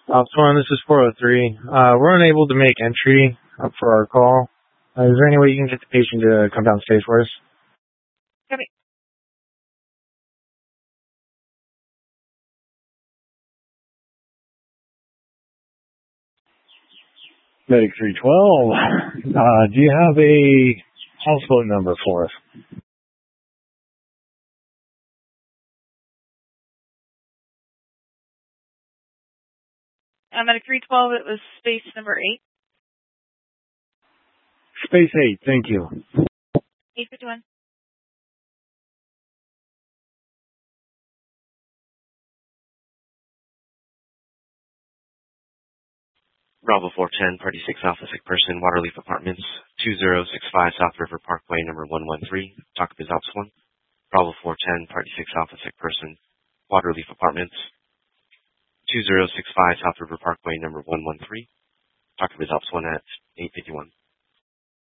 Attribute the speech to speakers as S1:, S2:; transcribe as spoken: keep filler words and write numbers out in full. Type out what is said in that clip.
S1: Ops one, this is four oh three. Uh, we're unable to make entry up for our call. Uh, is there any way you can get the patient to come downstairs for us?
S2: Okay.
S1: Medic three twelve, uh, do you have a houseboat number for us?
S2: I'm at a three twelve. It was space number eight.
S1: Space eight, thank you.
S2: eight fifty-one.
S3: Bravo four ten, Party six Alpha Sick Person, Waterleaf Apartments, two zero six five South River Parkway, number one one three. Talk with Alps one. Bravo four ten, Party six Alpha Sick Person, Waterleaf Apartments, two zero six five South River Parkway, number one one three. Talk with Alps one at eight fifty-one.